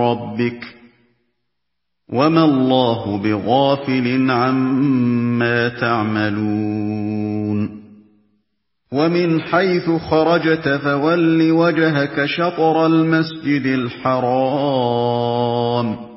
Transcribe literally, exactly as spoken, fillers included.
رَبِّكَ وَمَا اللَّهُ بِغَافِلٍ عَمَّا تَعْمَلُونَ وَمِنْ حَيْثُ خَرَجْتَ فَوَلِّ وَجْهَكَ شَطْرَ الْمَسْجِدِ الْحَرَامِ